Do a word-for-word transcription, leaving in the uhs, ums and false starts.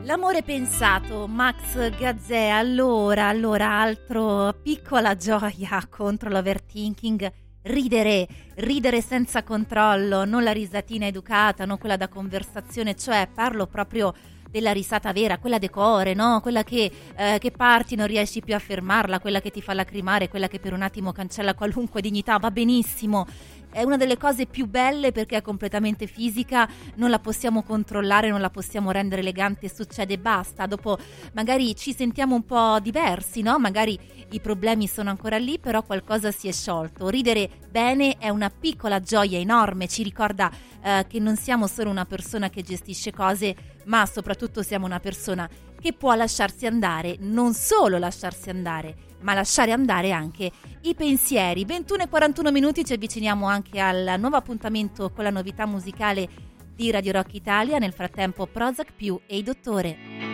L'amore pensato, Max Gazzè. Allora, allora, altro piccola gioia contro l'overthinking. Ridere, ridere senza controllo, non la risatina educata, non quella da conversazione, cioè parlo proprio della risata vera, quella decore, no? Quella che, eh, che parti, non riesci più a fermarla, quella che ti fa lacrimare, quella che per un attimo cancella qualunque dignità, va benissimo. È una delle cose più belle perché è completamente fisica, non la possiamo controllare, non la possiamo rendere elegante, succede e basta. Dopo magari ci sentiamo un po' diversi, no? Magari i problemi sono ancora lì, però qualcosa si è sciolto. Ridere bene è una piccola gioia enorme, ci ricorda eh, che non siamo solo una persona che gestisce cose, ma soprattutto siamo una persona che può lasciarsi andare, non solo lasciarsi andare, ma lasciare andare anche i pensieri. ventuno e quarantuno minuti, ci avviciniamo anche al nuovo appuntamento con la novità musicale di Radio Rock Italia. Nel frattempo Prozac più e i Dottore.